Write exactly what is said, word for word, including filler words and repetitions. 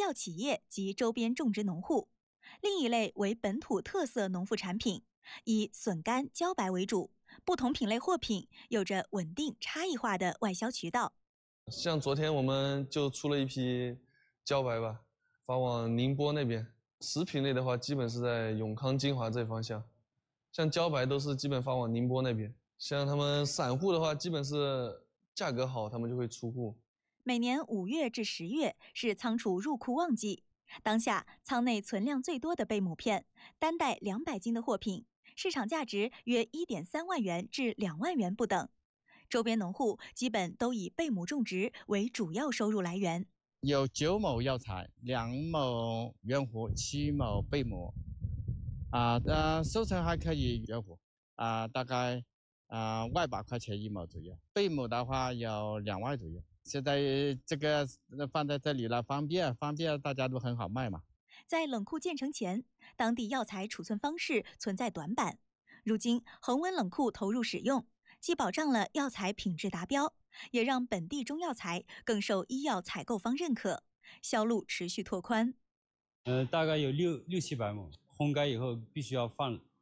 药企业及周边种植农户；另一类为本土特色农副产品，以笋干、茭白为主。不同品类货品有着稳定差异化的外销渠道。 像昨天我们就出了一批茭白吧，发往宁波那边。食品类的话，基本是在永康、金华这方向。像茭白都是基本发往宁波那边。像他们散户的话，基本是价格好，他们就会出户。 每年五月至十月是仓储入库旺季，当下仓内存量最多的贝母片，单袋两百斤的货品，市场价值约一点三万元至两万元不等。周边农户基本都以贝母种植为主要收入来源。 有九亩药材，两亩圆弧，七亩贝母，啊，呃，收成还可以，圆弧啊，大概啊万把块钱一亩左右，贝母的话有两万左右。现在这个放在这里了，方便，方便，大家都很好卖嘛。 在冷库建成前，当地药材储存方式存在短板。如今恒温冷库投入使用，既保障了药材品质达标，也让本地中药材更受医药采购方认可，销路持续拓宽。 呃，大概有六六七百亩，烘干以后必须要放